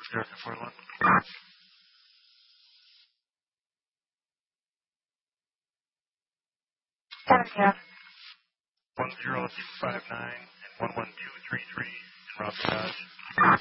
American 41. 70. 10259 and 11233 in Route to Dodge.